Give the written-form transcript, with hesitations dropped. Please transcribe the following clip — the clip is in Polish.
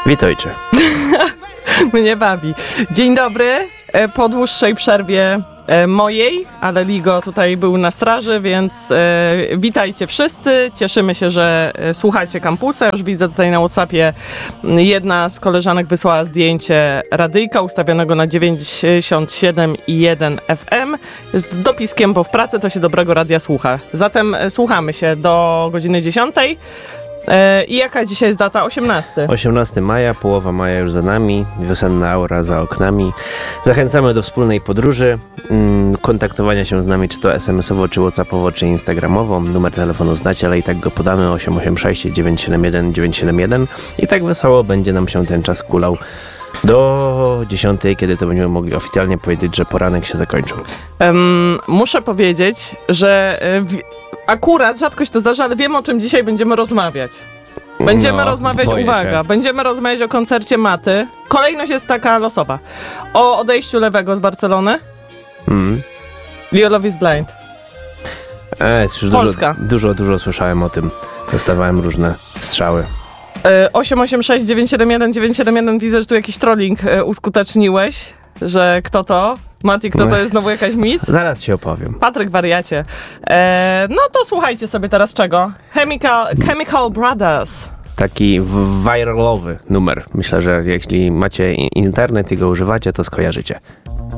Witajcie. Mnie bawi. Dzień dobry. Po dłuższej przerwie mojej, ale Ligo tutaj był na straży, więc witajcie wszyscy. Cieszymy się, że słuchacie Kampusa. Już widzę tutaj na WhatsAppie, jedna z koleżanek wysłała zdjęcie radyjka ustawionego na 97,1 FM. Jest dopiskiem, bo w pracy to się dobrego radia słucha. Zatem słuchamy się do godziny 10. I jaka dzisiaj jest data? 18. 18 maja, połowa maja już za nami, wiosenna aura za oknami. Zachęcamy do wspólnej podróży, kontaktowania się z nami, czy to SMS-owo, czy WhatsAppowo, czy Instagramowo. Numer telefonu znacie, ale i tak go podamy: 886 971 971 i tak wesoło będzie nam się ten czas kulał do 10, kiedy to będziemy mogli oficjalnie powiedzieć, że poranek się zakończył. Muszę powiedzieć, że akurat rzadko się to zdarza, ale wiem, o czym dzisiaj będziemy rozmawiać. Będziemy rozmawiać, uwaga, będziemy rozmawiać o koncercie Maty. Kolejność jest taka losowa. O odejściu Lewego z Barcelony. Leo Love is Blind. Już Polska. Dużo słyszałem o tym. Dostawałem różne strzały. 886 971 971. Widzę, że tu jakiś trolling uskuteczniłeś, że kto to? Mati, kto to jest znowu jakaś miss? Zaraz ci opowiem. Patryk, wariacie. No to słuchajcie sobie teraz czego? Chemical Brothers. Taki viralowy numer. Myślę, że jeśli macie internet i go używacie, to skojarzycie.